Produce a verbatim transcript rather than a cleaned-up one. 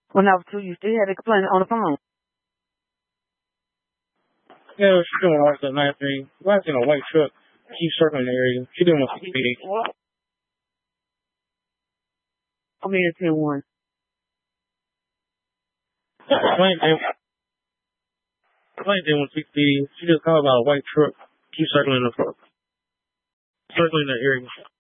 Well, no, too, you still had to explain it on the phone. Yeah, she's doing like that night thing. Why in a white truck? Keep circling the area. She didn't want to speed. What? I'm in ten one. Explain them. Explain them with six speed. She just called about a white truck. Keep circling the circling the area.